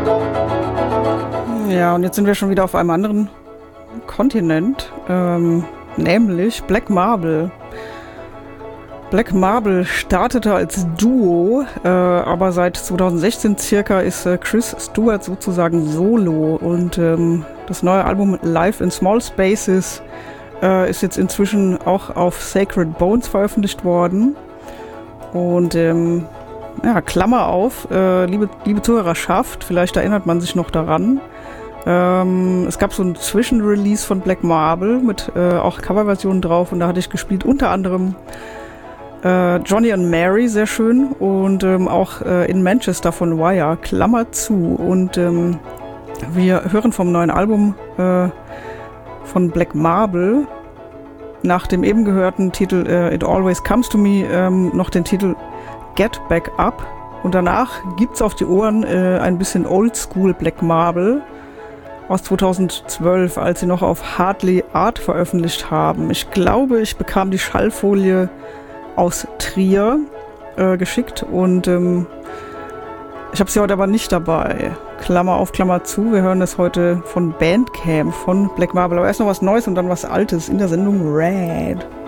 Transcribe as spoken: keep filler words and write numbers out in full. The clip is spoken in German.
Ja, und jetzt sind wir schon wieder auf einem anderen Kontinent, ähm, nämlich Black Marble. Black Marble startete als Duo, äh, aber seit zwanzig sechzehn circa ist äh, Chris Stewart sozusagen solo und ähm, das neue Album Live in Small Spaces äh, ist jetzt inzwischen auch auf Sacred Bones veröffentlicht worden. Und ähm, ja, Klammer auf, äh, liebe, liebe Zuhörerschaft, vielleicht erinnert man sich noch daran. Ähm, es gab so ein Zwischenrelease von Black Marble mit äh, auch Coverversionen drauf und da hatte ich gespielt unter anderem äh, Johnny and Mary, sehr schön, und ähm, auch äh, in Manchester von Wire, Klammer zu. Und ähm, wir hören vom neuen Album äh, von Black Marble nach dem eben gehörten Titel äh, It Always Comes to Me ähm, noch den Titel Get Back Up und danach gibt's auf die Ohren äh, ein bisschen Oldschool Black Marble aus zweitausendzwölf, als sie noch auf Hardly Art veröffentlicht haben. Ich glaube, ich bekam die Schallfolie aus Trier äh, geschickt und ähm, ich habe sie heute aber nicht dabei. Klammer auf, Klammer zu. Wir hören das heute von Bandcamp, von Black Marble. Aber erst noch was Neues und dann was Altes in der Sendung Red.